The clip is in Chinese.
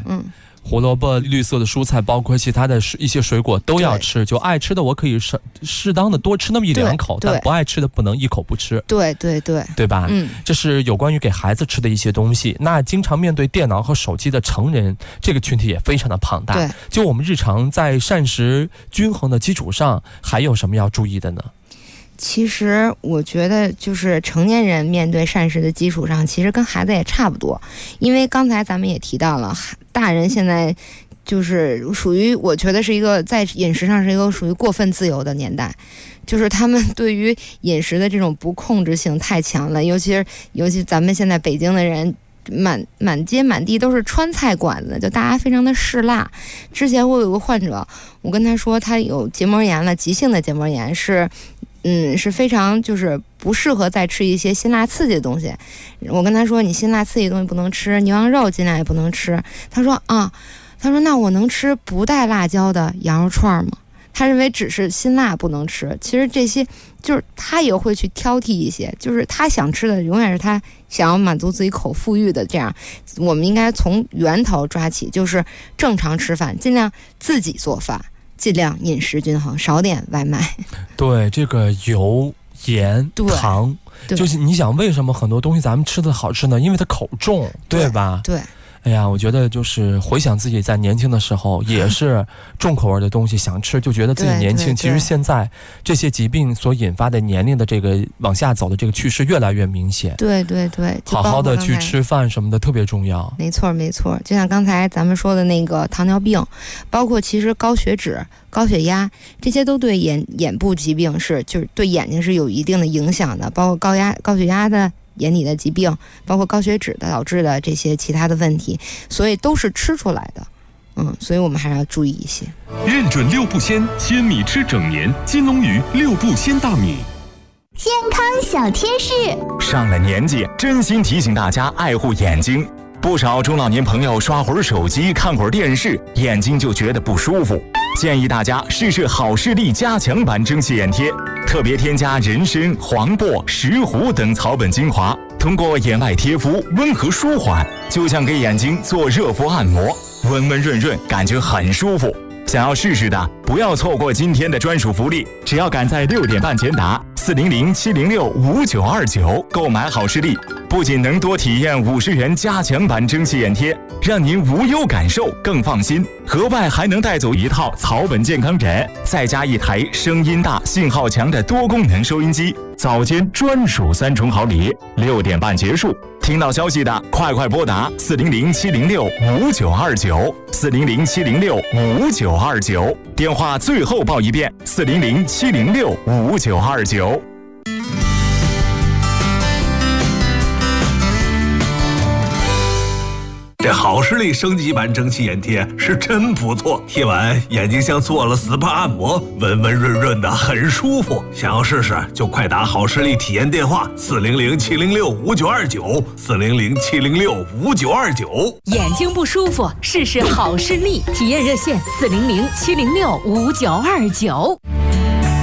胡萝卜、绿色的蔬菜，包括其他的一些水果都要吃。就爱吃的我可以适当的多吃那么1-2口，但不爱吃的不能一口不吃。对吧？这是有关于给孩子吃的一些东西。那经常面对电脑和手机的成人，这个群体也非常的庞大。就我们日常在膳食均衡的基础上，还有什么要注意的呢？ 其实我觉得就是成年人面对膳食的基础上，其实跟孩子也差不多。因为刚才咱们也提到了，大人现在就是属于我觉得是一个在饮食上是一个属于过分自由的年代，就是他们对于饮食的这种不控制性太强了，尤其咱们现在北京的人满街满地都是川菜馆子，就大家非常的嗜辣。之前我有个患者，我跟他说他有结膜炎了，急性的结膜炎是非常就是不适合再吃一些辛辣刺激的东西。我跟他说你辛辣刺激的东西不能吃，牛羊肉尽量也不能吃。他说那我能吃不带辣椒的羊肉串吗？他认为只是辛辣不能吃，其实这些就是他也会去挑剔一些，就是他想吃的永远是他想要满足自己口腹欲的。这样我们应该从源头抓起，就是正常吃饭，尽量自己做饭，尽量饮食均衡，少点外卖。 对，这个油、盐、糖，就是你想为什么很多东西咱们吃的好吃呢？因为它口重，对吧？ 对。 哎呀，我觉得就是回想自己在年轻的时候，也是重口味的东西想吃，就觉得自己年轻。其实现在这些疾病所引发的年龄的这个往下走的这个趋势越来越明显。 对， 好好的去吃饭什么的特别重要。 没错，就像刚才咱们说的那个糖尿病，包括其实高血脂、高血压，这些都对眼部疾病就是对眼睛是有一定的影响的，包括高血压的眼底的疾病，包括高血脂导致的这些其他的问题，所以都是吃出来的。所以我们还是要注意一些。 认准6步鲜，鲜米吃整年。金龙鱼6步鲜大米。 健康小贴士： 上了年纪，真心提醒大家爱护眼睛。不少中老年朋友刷会儿手机、看会儿电视，眼睛就觉得不舒服。建议大家试试好视力加强版蒸汽眼贴，特别添加人参、黄柏、石斛等草本精华，通过眼外贴敷温和舒缓，就像给眼睛做热敷按摩，温温润润，感觉很舒服。想要试试的，不要错过今天的专属福利，只要赶在6点半前打400-706-5929购买好视力，不仅能多体验50元加强版蒸汽眼贴，让您无忧感受更放心，额外还能带走一套草本健康枕，再加一台声音大、信号强的多功能收音机，早间专属3重好礼。6点半结束，听到消息的快拨打400-706-5929，400-706-5929，电话最后报一遍，400-706-5929。 这好视力升级版蒸汽眼贴是真不错，贴完眼睛像做了 SPA 按摩，温温润润的，很舒服。想要试试就快打好视力体验电话400-706-5929，400-706-5929。 眼睛不舒服，试试好视力体验热线400-706-5929。